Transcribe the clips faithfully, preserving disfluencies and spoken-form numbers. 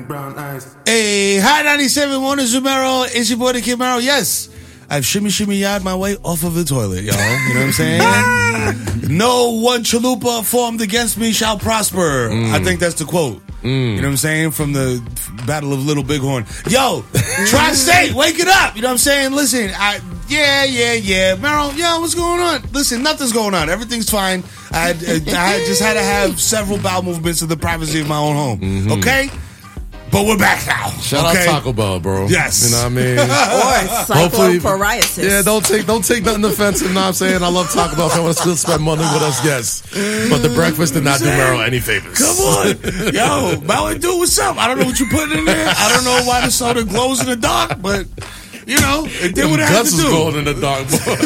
and brown eyes. Hey, Hot ninety-seven, Warner Zumero. It's your boy, the Kid Mero. Yes, I've shimmy shimmy yard my way off of the toilet, y'all. You know what I'm saying? No one chalupa formed against me shall prosper. Mm. I think that's the quote. Mm. You know what I'm saying? From the Battle of Little Bighorn. Yo, Tri-State, wake it up. You know what I'm saying? Listen, I, yeah, yeah, yeah. Meryl, yo, what's going on? Listen, nothing's going on. Everything's fine. I, I, I just had to have several bowel movements in the privacy of my own home. Mm-hmm. Okay? But we're back now. Shout okay? out Taco Bell, bro. Yes. You know what I mean? Or cycloporiasis. Yeah, don't take don't take nothing offensive. You know what I'm saying? I love Taco Bell. If I want to still spend money with us, yes. But the breakfast did not do Meryl any favors. Come on. Yo, Mountain Dew, what's up? I don't know what you putting in there. I don't know why the soda glows in the dark, but, you know, it did what it had to do. Guts was glowing in the dark,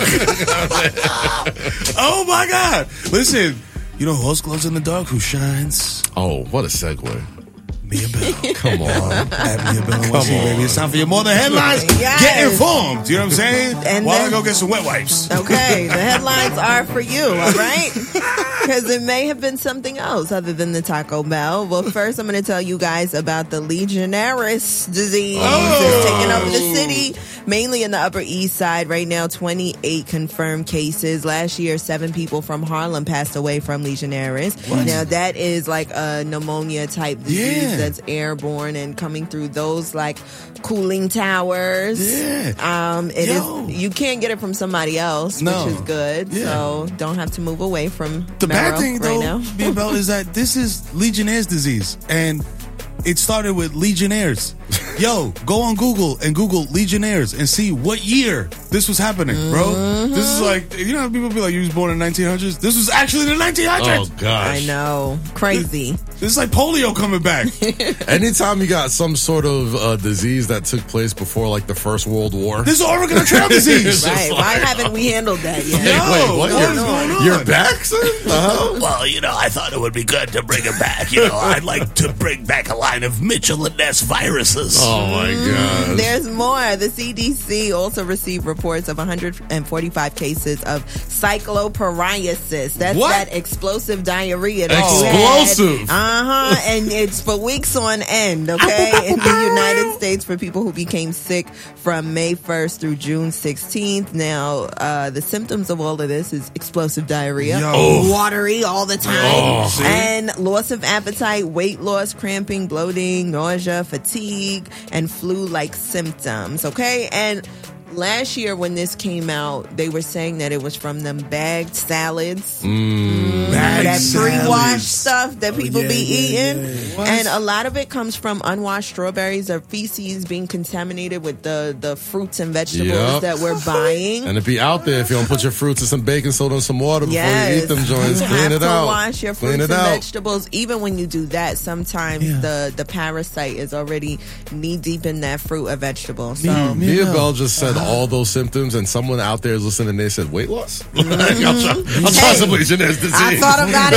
boy. Oh, my God. Listen, you know who else glows in the dark? Who shines? Oh, what a segue. Mia Bell. Come on. At Mia Bell. Come on, baby. It's time for your more than headlines. Yes. Get informed. You know what I'm saying? And While then, I go get some wet wipes. Okay. The headlines are for you, all right? Because it may have been something else other than the Taco Bell. Well, first, I'm going to tell you guys about the Legionnaires disease. Oh. It's taking over the city, mainly in the Upper East Side. Right now, twenty-eight confirmed cases. Last year, seven people from Harlem passed away from Legionnaires. What? Now, that is like a pneumonia-type disease. Yeah. That's airborne and coming through those like cooling towers. Yeah. Um, it Yo. is you can't get it from somebody else, no. which is good. Yeah. So don't have to move away from the bad thing right though, now. Mia Bell, is that this is Legionnaire's disease, and it started with Legionnaires. Yo, go on Google and Google Legionnaires and see what year this was happening, bro. Mm-hmm. This is like, you know how people be like, you was born in nineteen hundreds? This was actually the nineteen hundreds. Oh, gosh. I know. Crazy. This, this is like polio coming back. Anytime you got some sort of uh, disease that took place before, like, the First World War. This is Oregon Trail disease. Right. Like, why haven't we handled that yet? No, Wait, what? what You're, is going on? You're back, son? Uh-huh. Well, you know, I thought it would be good to bring it back. You know, I'd like to bring back a line of Mitchell and Ness viruses. Oh, my God. There's more. The C D C also received reports of one hundred forty-five cases of cycloporiasis. That's what? that explosive diarrhea. That Explosive. Uh huh. And it's for weeks on end. Okay, in the United States for people who became sick from May first through June sixteenth. Now, uh, the symptoms of all of this is explosive diarrhea, Yo. watery all the time, Oh. and loss of appetite, weight loss, cramping, bloating, nausea, fatigue, and flu-like symptoms. Okay, and last year when this came out, they were saying that it was from them bagged salads, Mm, that salads. pre-washed stuff that people oh, yeah, be yeah, eating. Yeah. And a lot of it comes from unwashed strawberries or feces being contaminated with the, the fruits and vegetables Yep. that we're buying. And it be out there if you don't put your fruits in some baking soda and some water before Yes. you eat them joints. You Clean have it to out. wash your Clean fruits it and out. vegetables. Even when you do that, sometimes Yeah. the, the parasite is already knee deep in that fruit or vegetable. So Yeah. Mia Bell just said all those symptoms, and someone out there is listening and they said, weight loss? I'll try, I'll try some Legionnaires disease. I thought about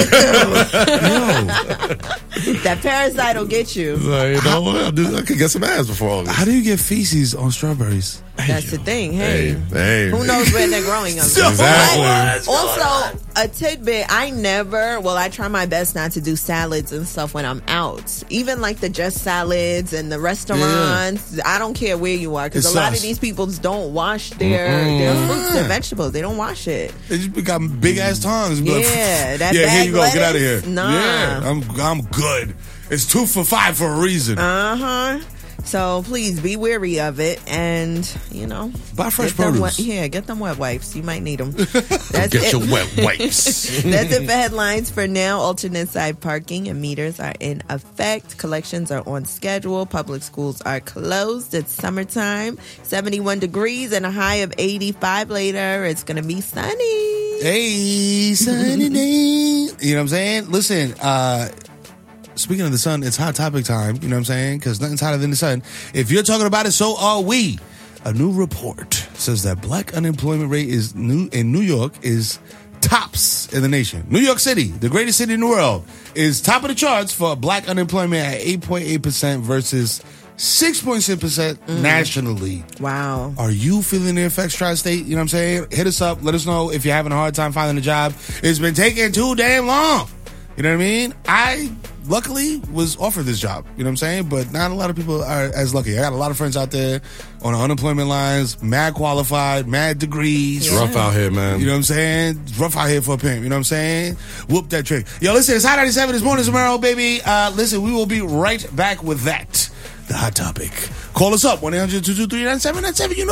it too. That parasite will get you. So, you know, I'll do, I could get some ass before all this. How do you get feces on strawberries? That's the thing. Hey, Hey, hey. who knows where they're growing them? Exactly. But also, a tidbit, I never, well, I try my best not to do salads and stuff when I'm out. Even like the Just Salads and the restaurants, yeah. I don't care where you are, because a lot of these people don't wash their, their fruits and vegetables. They don't wash it. They just got big ass tongues. Yeah, like, that yeah, bag here you go. lettuce? Get out of here. Nah. Yeah, I'm, I'm good. It's two for five for a reason. Uh-huh. So please be wary of it, and you know, buy fresh get them produce. Wet, yeah, get them wet wipes. You might need them. That's Get it. your wet wipes. That's it for headlines for now. Alternate side parking and meters are in effect. Collections are on schedule. Public schools are closed. It's summertime. seventy-one degrees and a high of eighty-five later. It's gonna be sunny. Hey, sunny day. You know what I'm saying? Listen, uh, speaking of the sun, it's hot topic time. You know what I'm saying? Because nothing's hotter than the sun. If you're talking about it, so are we. A new report says that black unemployment rate is new in New York is tops in the nation. New York City, the greatest city in the world, is top of the charts for black unemployment at eight point eight percent versus six point six percent mm. nationally. Wow. Are you feeling the effects, Tri-State? You know what I'm saying? Hit us up. Let us know if you're having a hard time finding a job. It's been taking too damn long. You know what I mean? I luckily was offered this job. You know what I'm saying? But not a lot of people are as lucky. I got a lot of friends out there on the unemployment lines, mad qualified, mad degrees. It's rough out here, man. You know what I'm saying? It's rough out here for a pimp. You know what I'm saying? Whoop that trick. Yo, listen, it's Hot ninety-seven this morning, tomorrow, baby. Uh, listen, we will be right back with that. The Hot Topic. Call us up, one eight hundred two two three nine seven nine seven. You know